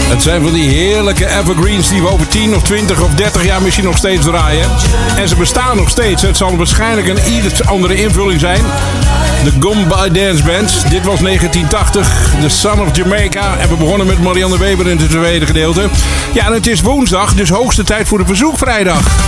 Het zijn van die heerlijke evergreens die we over 10 of 20 of 30 jaar misschien nog steeds draaien. En ze bestaan nog steeds. Het zal waarschijnlijk een iets andere invulling zijn. De Gone by Dance Band. Dit was 1980. The Son of Jamaica. En we begonnen met Marianne Weber in het tweede gedeelte. Ja, en het is woensdag, dus hoogste tijd voor de verzoekvrijdag.